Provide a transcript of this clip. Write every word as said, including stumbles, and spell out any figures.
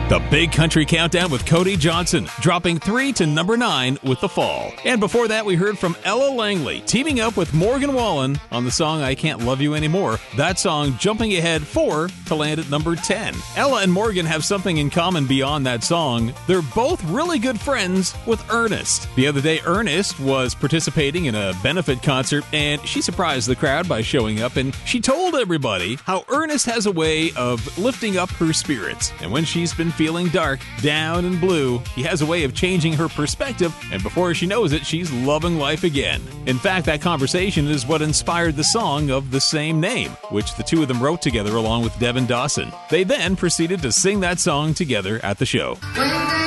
The Big Country Countdown with Cody Johnson, dropping three to number nine with The Fall. And before that, we heard from Ella Langley, teaming up with Morgan Wallen on the song I Can't Love You Anymore. That song jumping ahead four to land at number ten. Ella and Morgan have something in common beyond that song. They're both really good friends with Ernest. The other day, Ernest was participating in a benefit concert, and she surprised the crowd by showing up, and she told everybody how Ernest has a way of lifting up her spirits. And when she's been feeling dark, down, and blue, he has a way of changing her perspective, and before she knows it, she's loving life again. In fact, that conversation is what inspired the song of the same name, which the two of them wrote together along with Devin Dawson. They then proceeded to sing that song together at the show. When